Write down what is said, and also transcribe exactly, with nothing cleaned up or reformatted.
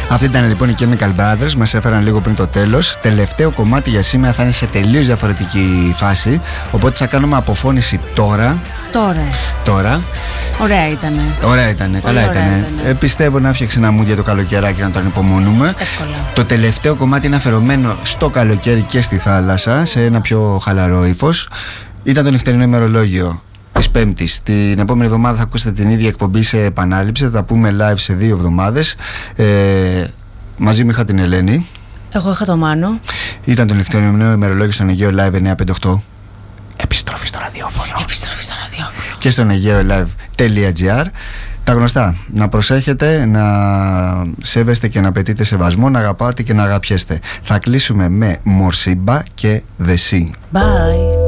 Αυτή ήταν λοιπόν οι Chemical Brothers, μας έφεραν λίγο πριν το τέλος. Τελευταίο κομμάτι για σήμερα θα είναι σε τελείως διαφορετική φάση, οπότε θα κάνουμε αποφώνηση τώρα. Τώρα. Τώρα. Ωραία ήτανε. Ωραία ήτανε, καλά ωραία ήτανε. ήτανε. Ε, πιστεύω να φτιάξει ένα mood για το καλοκαιράκι να τον υπομονούμε. Εύκολα. Το τελευταίο κομμάτι είναι αφιερωμένο στο καλοκαίρι και στη θάλασσα, σε ένα πιο χαλαρό ύφος. Ήταν το νυχτερινό ημερολόγιο της Πέμπτης. Την επόμενη εβδομάδα θα ακούσετε την ίδια εκπομπή σε επανάληψη. Θα τα πούμε live σε δύο εβδομάδες. Ε, μαζί μου είχα την Ελένη. Εγώ είχα το Μάνο. Ήταν το νυχτερινό ημερολόγιο στον Αιγαίο Live εννιακόσια πενήντα οκτώ. Επιστροφή στο ραδιόφωνο. Επιστροφή στο ραδιόφωνο. Και στον aegeolive.gr. Τα γνωστά. Να προσέχετε, να σέβεστε και να απαιτείτε σεβασμό, να αγαπάτε και να αγαπιέστε. Θα κλείσουμε με Μορσίμπα και The Sea. Bye.